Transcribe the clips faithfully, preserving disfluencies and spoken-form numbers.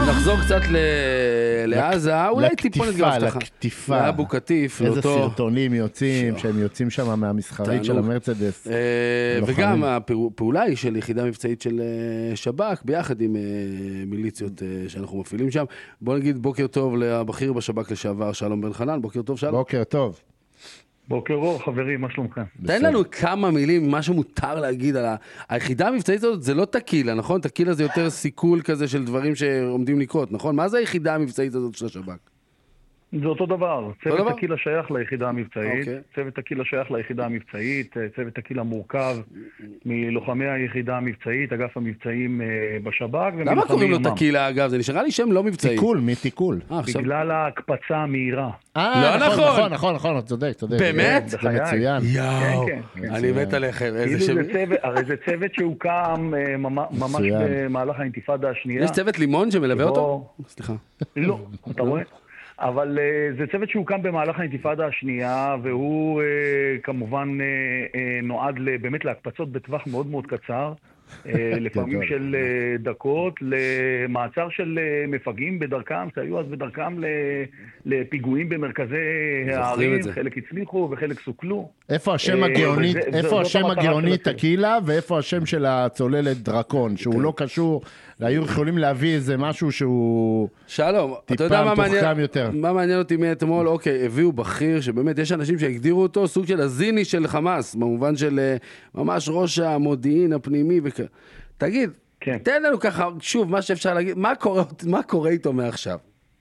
נחזור קצת לעזה, אולי טיפונת גם הבטחה. לקטיפה, לאבו קטיף, איזה סרטונים יוצאים, שהם יוצאים שם מהמסחרית של המרצדס. וגם הפעולה היא של יחידה מבצעית של שב"כ, ביחד עם מיליציות שאנחנו מפעילים שם. בוא נגיד בוקר טוב לבכיר בשב"כ לשעבר, שלום בן חנן, בוקר טוב שלום. בוקר טוב. בוקר אור, חברים, מה שלומכם? תן לנו כמה מילים, מה שמותר להגיד על היחידה המבצעית הזאת, זה לא תקילה, נכון? תקילה זה יותר סיכול כזה של דברים שעומדים לקרות, נכון? מה זה היחידה המבצעית הזאת של השב"כ? זה אותו דבר. צוות תקילה שייך ליחידה המבצעית, צוות תקילה שייך ליחידה המבצעית, צוות תקילה מורכב מלוחמי היחידה המבצעית, אגף המבצעים בשב"כ. למה קוראים לו תקילה, אגב? זה נשארה לי שם לא מבצעי. תיקול, מתיקול. בגלל ההקפצה המהירה. לא נכון. נכון, נכון, נכון, צודק, צודק. באמת? זה מצוין. יאו, אני מת עליכם. הרי זה צוות שהוקם ממש במהלך האינתיפאדה השנייה. יש צוות לימון שמלווה אותו? סליחה. לא, אתה רואה? אבל uh, זה צוות שהוקם במהלך האינתיפאדה השנייה, והוא uh, כמובן uh, uh, נועד באמת להקפצות בטווח מאוד מאוד קצר, uh, לפעמים של uh, דקות, למעצר של uh, מפגעים בדרכם, שהיו אז בדרכם לפיגועים במרכזי הערים, חלק הצליחו וחלק סוכלו. איפה השם הגאוני, איפה השם הגאוני תקילה, ואיפה השם של הצוללת דרקון, שהוא לא קשור, היו יכולים להביא איזה משהו שהוא שלום, טיפה מתוחכם יותר. מה מעניין אותי מאתמול? אוקיי, הביאו בכיר, שבאמת יש אנשים שהגדירו אותו סוג של הזיני של חמאס, במובן של ממש ראש המודיעין הפנימי וכ... תגיד, כן. תן לנו ככה, שוב, מה שאפשר להגיד, מה קורה, מה קורה איתו מעכשיו?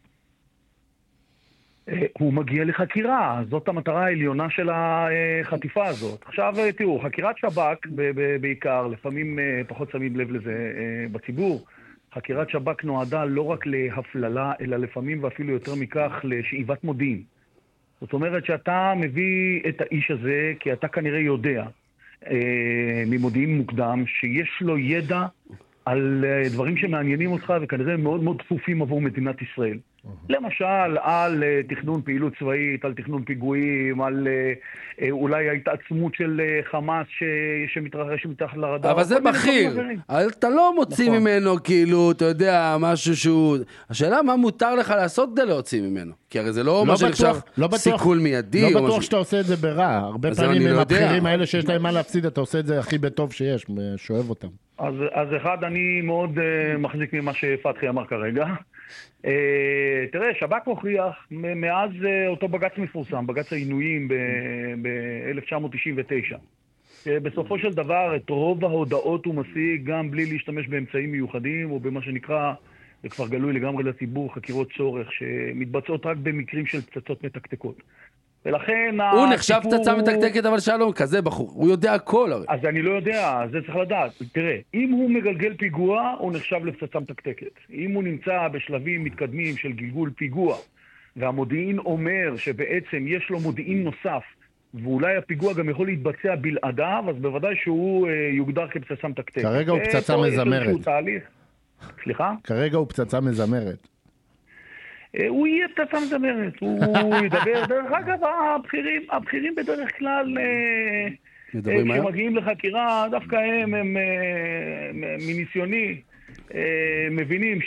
הוא מגיע לחקירה, זאת המטרה העליונה של החטיפה הזאת. עכשיו תראו, חקירת שב"כ בעיקר, לפעמים פחות שמים לב לזה בציבור, חקירת שב"כ נועדה לא רק להפללה, אלא לפעמים ואפילו יותר מכך לשאיבת מודיעין. זאת אומרת שאתה מביא את האיש הזה, כי אתה כנראה יודע ממודיעין מוקדם, שיש לו ידע על דברים שמעניינים אותך וכנראה מאוד מאוד דחופים עבור מדינת ישראל. למשל, על תכנון פעילות צבאית, על תכנון פיגועים, על אולי ההתעצמות של חמאס שמתרחש מתחת לרדאר. אבל זה בכיר. אתה לא מוציא ממנו כאילו, אתה יודע, משהו שהוא... השאלה מה מותר לך לעשות כדי להוציא ממנו? כי הרי זה לא מה שנחשב סיכול מיידי. לא בטוח שאתה עושה את זה ברע. הרבה פעמים עם הבכירים האלה שיש להם מה להפסיד, אתה עושה את זה הכי בטוב שיש, שואב אותם. אז אחד, אני מאוד מחזיק ממה שפתחי אמר כרגע. תראה, שב"כ מוכיח מאז אותו בג"ץ מפורסם, בג"ץ העינויים ב-אלף תשע מאות תשעים ותשע. בסופו של דבר, את רוב ההודעות הוא משיג גם בלי להשתמש באמצעים מיוחדים, או במה שנקרא, זה כבר גלוי לגמרי לציבור, חקירות צורך, שמתבצעות רק במקרים של פצצות מתקתקות. ולכן... הוא נחשב פצצה מתקתקת, אבל שלום, כזה בחור, הוא יודע הכל הרי. אז אני לא יודע, זה צריך לדעת. תראה, אם הוא מגלגל פיגוע, הוא נחשב לפצצה מתקתקת. אם הוא נמצא בשלבים מתקדמים של גלגול פיגוע, והמודיעין אומר שבעצם יש לו מודיעין נוסף, ואולי הפיגוע גם יכול להתבצע בלעדיו, אז בוודאי שהוא יוגדר כפצצה מתקתקת. כרגע הוא פצצה מזמרת. סליחה? כרגע הוא פצצה מזמרת. הוא יהיה פצצה מזמרת, הוא ידבר. דרך אגב, הבכירים, הבכירים בדרך כלל, כשמגיעים לחקירה, דווקא הם, הם מניסיוני, מבינים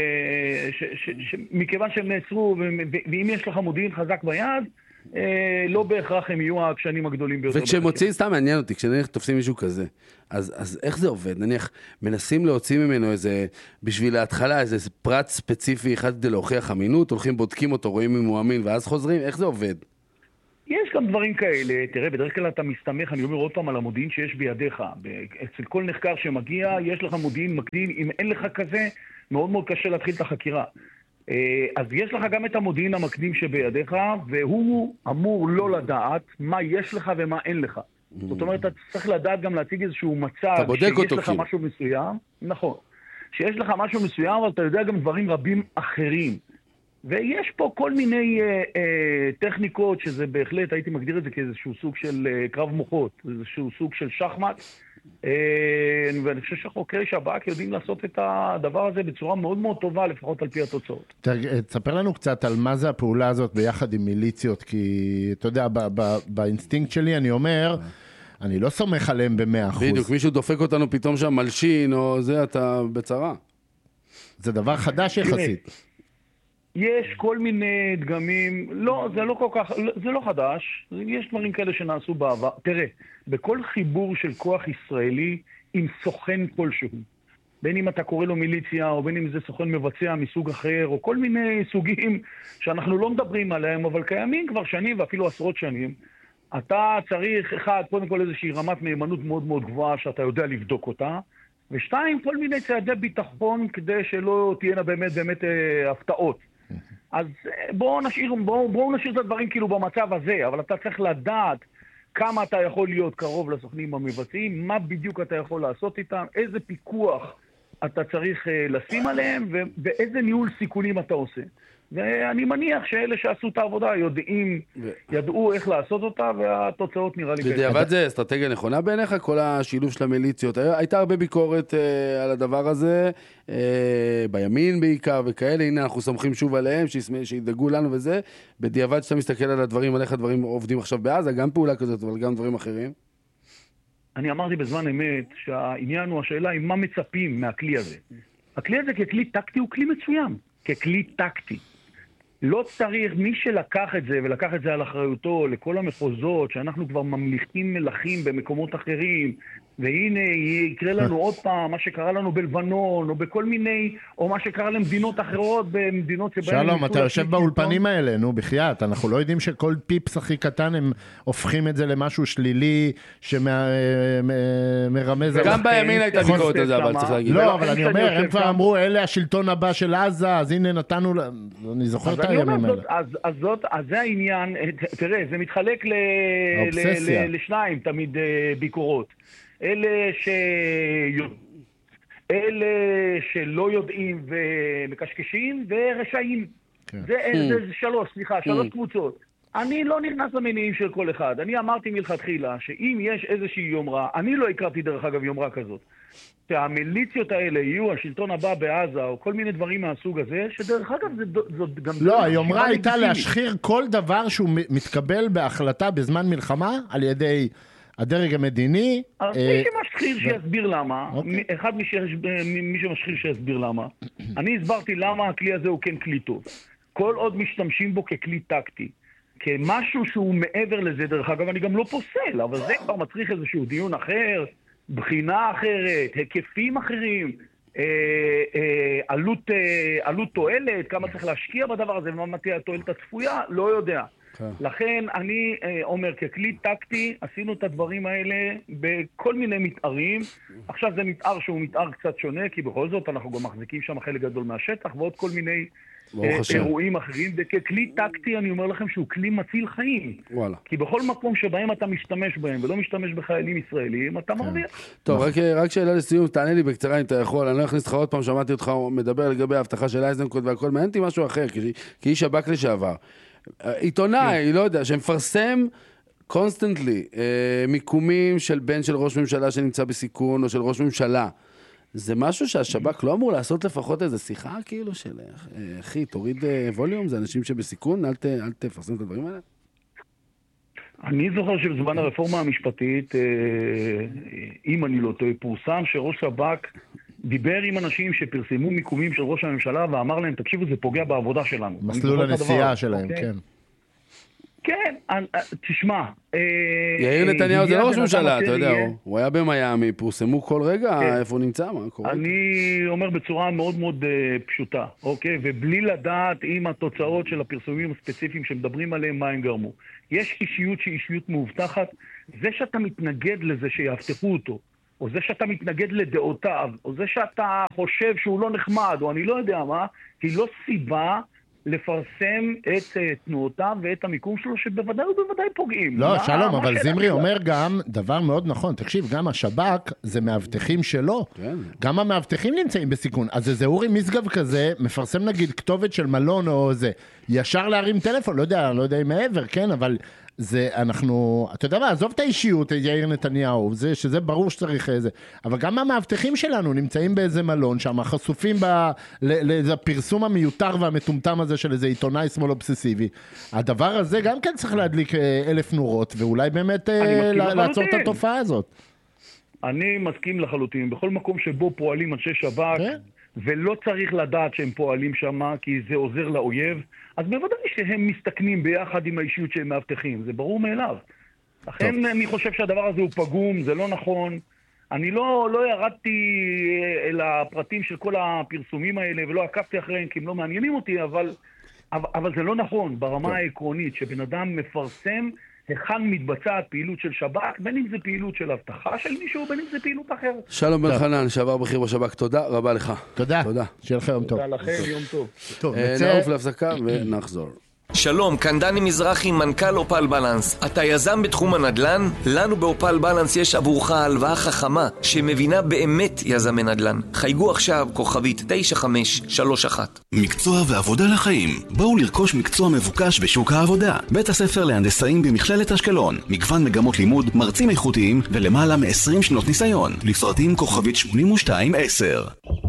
שמכיוון שהם נעצרו, ואם יש לך מודיעין חזק ביד, לא בהכרח הם יהיו העקשנים הגדולים ביותר. וכשמוצאים, סתם מעניין אותי, כשנניח תופסים מישהו כזה, אז, אז איך זה עובד? נניח, מנסים להוציא ממנו איזה, בשביל ההתחלה, איזה פרט ספציפי אחד כדי להוכיח אמינות, הולכים בודקים אותו, רואים אם הוא אמין, ואז חוזרים, איך זה עובד? יש גם דברים כאלה, תראה, בדרך כלל אתה מסתמך, אני אומר עוד פעם, על המודיעין שיש בידיך. אצל כל נחקר שמגיע, יש לך מודיעין מקדים, אם אין לך כזה, מאוד מאוד קשה להתחיל את החקירה. אז יש לך גם את המודיעין המקדים שבידיך, והוא אמור לא לדעת מה יש לך ומה אין לך. זאת אומרת, אתה צריך לדעת גם להציג איזשהו מצב שיש לך משהו מסוים, נכון, שיש לך משהו מסוים, אבל אתה יודע גם דברים רבים אחרים. ויש פה כל מיני אה, אה, טכניקות, שזה בהחלט, הייתי מגדיר את זה כאיזשהו סוג של אה, קרב מוחות, איזשהו סוג של שחמט, אה, ואני חושב שחוקרי שב"כ יודעים לעשות את הדבר הזה בצורה מאוד מאוד טובה, לפחות על פי התוצאות. תספר לנו קצת על מה זה הפעולה הזאת ביחד עם מיליציות, כי אתה יודע, ב- ב- באינסטינקט שלי אני אומר, אני לא סומך עליהם במאה אחוז. בדיוק, מישהו דופק אותנו פתאום שם מלשין, או זה, אתה בצרה. זה דבר חדש יחסית. יש כל מיני דגמים, לא, זה לא כל כך, זה לא חדש, יש דברים כאלה שנעשו בעבר. תראה, בכל חיבור של כוח ישראלי עם סוכן כלשהו, בין אם אתה קורא לו מיליציה, או בין אם זה סוכן מבצע מסוג אחר, או כל מיני סוגים שאנחנו לא מדברים עליהם, אבל קיימים כבר שנים ואפילו עשרות שנים, אתה צריך, אחד, קודם כל איזושהי רמת מהימנות מאוד מאוד גבוהה שאתה יודע לבדוק אותה, ושתיים, כל מיני צעדי ביטחון כדי שלא תהיינה באמת באמת אה, הפתעות. אז בואו נשאיר, בואו, בואו נשאיר את הדברים כאילו במצב הזה, אבל אתה צריך לדעת כמה אתה יכול להיות קרוב לסוכנים המבצעים, מה בדיוק אתה יכול לעשות איתם, איזה פיקוח אתה צריך uh, לשים עליהם, ואיזה ניהול סיכונים אתה עושה. ואני מניח שאלה שעשו את העבודה יודעים, ו... ידעו איך לעשות אותה, והתוצאות נראה לי... בדיעבד זה אסטרטגיה נכונה בעיניך, כל השילוב של המיליציות. הייתה הרבה ביקורת uh, על הדבר הזה, uh, בימין בעיקר וכאלה, הנה אנחנו סומכים שוב עליהם, שידאגו לנו וזה. בדיעבד שאתה מסתכל על הדברים, על איך הדברים עובדים עכשיו בעזה, גם פעולה כזאת, אבל גם דברים אחרים. אני אמרתי בזמן אמת שהעניין הוא השאלה היא מה מצפים מהכלי הזה. הכלי הזה ככלי טקטי הוא כלי מצוין, ככלי טקטי. לא צריך, מי שלקח את זה ולקח את זה על אחריותו לכל המחוזות שאנחנו כבר ממליכים מלכים במקומות אחרים, והנה יקרה לנו עוד פעם מה שקרה לנו בלבנון, או בכל מיני, או מה שקרה למדינות אחרות במדינות שבהן... שלום, אתה יושב באולפנים האלה, נו בחייאת, אנחנו לא יודעים שכל פיפס הכי קטן הם הופכים את זה למשהו שלילי שמרמז... גם בימין הייתה ביקורת על זה, אבל צריך להגיד. לא, אבל אני אומר, הם כבר אמרו, אלה השלטון הבא של עזה, אז הנה נתנו... אני זוכר את הימים האלה. אז זאת, אז זה העניין, תראה, זה מתחלק לשניים תמיד ביקורות. אלה ש... אלה שלא יודעים ומקשקשים ורשעים. כן. זה, זה, זה שלוש, סליחה, שלוש קבוצות. אני לא נכנס למניעים של כל אחד. אני אמרתי מלכתחילה שאם יש איזושהי יומרה, אני לא הכרתי דרך אגב יומרה כזאת, שהמיליציות האלה יהיו השלטון הבא בעזה או כל מיני דברים מהסוג הזה, שדרך אגב זה, זאת גם... לא, היומרה הייתה להשחיר כל דבר שהוא מתקבל בהחלטה בזמן מלחמה על ידי... הדרג המדיני... אז מי שמשחיר שיסביר למה, אחד מי שמשחיר שיסביר למה, אני הסברתי למה הכלי הזה הוא כן כלי טוב. כל עוד משתמשים בו ככלי טקטי, כמשהו שהוא מעבר לזה, דרך אגב, אני גם לא פוסל, אבל זה כבר מצריך איזשהו דיון אחר, בחינה אחרת, היקפים אחרים, עלות תועלת, כמה צריך להשקיע בדבר הזה, ומה תהיה התועלת הצפויה, לא יודע. לכן אני אומר, ככלי טקטי, עשינו את הדברים האלה בכל מיני מתארים. עכשיו זה מתאר שהוא מתאר קצת שונה, כי בכל זאת אנחנו גם מחזיקים שם חלק גדול מהשטח, ועוד כל מיני אירועים אחרים. וככלי טקטי אני אומר לכם שהוא כלי מציל חיים. וואלה. כי בכל מקום שבהם אתה משתמש בהם, ולא משתמש בחיילים ישראלים, אתה מרוויח. טוב, רק שאלה לסיום, תענה לי בקצרה אם אתה יכול. אני לא אכניס לך עוד פעם, שמעתי אותך מדבר לגבי ההבטחה של אייזנקוט והכל, מעניין אותי משהו אחר, כי איש שב"כ לשעבר. עיתונאי, לא יודע, שמפרסם קונסטנטלי מיקומים של בן של ראש ממשלה שנמצא בסיכון או של ראש ממשלה. זה משהו שהשב"כ לא אמור לעשות לפחות איזה שיחה כאילו של אחי, תוריד ווליום, זה אנשים שבסיכון, אל תפרסם את הדברים האלה? אני זוכר שבזמן הרפורמה המשפטית, אם אני לא טועה, פורסם שראש שב"כ דיבר עם אנשים שפרסמו מיקומים של ראש הממשלה ואמר להם, תקשיבו, זה פוגע בעבודה שלנו. מסלול הנסיעה שלהם, כן. כן, תשמע. יאיר נתניהו זה לא ראש ממשלה, אתה יודע, הוא היה במיימי, פורסמו כל רגע איפה הוא נמצא, מה קורה? אני אומר בצורה מאוד מאוד פשוטה, אוקיי? ובלי לדעת אם התוצאות של הפרסומים הספציפיים שמדברים עליהם, מה הם גרמו. יש אישיות שהיא אישיות מאובטחת, זה שאתה מתנגד לזה שיאבטחו אותו, או זה שאתה מתנגד לדעותיו, או זה שאתה חושב שהוא לא נחמד, או אני לא יודע מה, היא לא סיבה לפרסם את תנועותיו ואת המיקום שלו, שבוודאי ובוודאי פוגעים. לא, שלום, אבל זמרי אומר גם דבר מאוד נכון, תקשיב, גם השב"כ זה מאבטחים שלו, גם המאבטחים נמצאים בסיכון, אז איזה אורי משגב כזה, מפרסם נגיד כתובת של מלון או זה, ישר להרים טלפון, לא יודע, לא יודע אם מעבר, כן, אבל... זה אנחנו, אתה יודע מה, עזוב את האישיות, יאיר נתניהו, זה, שזה ברור שצריך איזה, אבל גם המאבטחים שלנו נמצאים באיזה מלון שם, חשופים לאיזה פרסום המיותר והמטומטם הזה של איזה עיתונאי שמאל אובססיבי. הדבר הזה גם כן צריך להדליק אלף נורות, ואולי באמת לעצור את התופעה הזאת. אני מסכים לחלוטין, בכל מקום שבו פועלים אנשי שב"כ, ולא צריך לדעת שהם פועלים שם, כי זה עוזר לאויב, אז בוודאי שהם מסתכנים ביחד עם האישיות שהם מאבטחים, זה ברור מאליו. לכן טוב. אני חושב שהדבר הזה הוא פגום, זה לא נכון. אני לא, לא ירדתי אל הפרטים של כל הפרסומים האלה, ולא עקבתי אחריהם, כי הם לא מעניינים אותי, אבל, אבל, אבל זה לא נכון ברמה טוב. העקרונית, שבן אדם מפרסם היכן מתבצעת פעילות של שב"כ, בין אם זה פעילות של הבטחה של מישהו, בין אם זה פעילות אחרת. שלום בן חנן, שעבר בכיר בשב"כ, תודה רבה לך. תודה. תודה. שיהיה לך יום טוב. תודה לכם, יום טוב. טוב, נעוף להפסקה ונחזור. שלום, כאן דני מזרחי, מנכ"ל אופל בלנס. אתה יזם בתחום הנדל"ן? לנו באופל בלנס יש עבורך הלוואה חכמה שמבינה באמת יזמי נדל"ן. חייגו עכשיו כוכבית תשע חמש שלוש אחת. מקצוע ועבודה לחיים. בואו לרכוש מקצוע מבוקש בשוק העבודה. בית הספר להנדסאים במכללת אשקלון. מגוון מגמות לימוד, מרצים איכותיים ולמעלה מ-עשרים שנות ניסיון. לפרטים כוכבית שמונים ושתיים עשר.